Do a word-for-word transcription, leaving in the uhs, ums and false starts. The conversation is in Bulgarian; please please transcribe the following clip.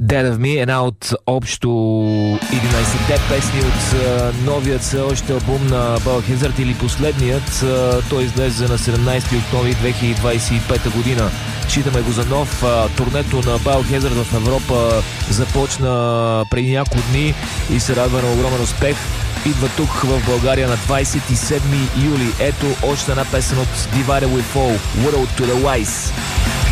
Dead of Me, една от общо единайсетте песни от а, новият все още албум на Biohazard, или последният. А, той излезе на седемнайсети октомври две хиляди двайсет и пета година. Считаме го за нов. А, турнето на Biohazard в Европа започна преди няколко дни и се радва на огромен успех. Идва тук в България на двайсет и седми юли. Ето още една песен от Divided We Fall, World to the Wise.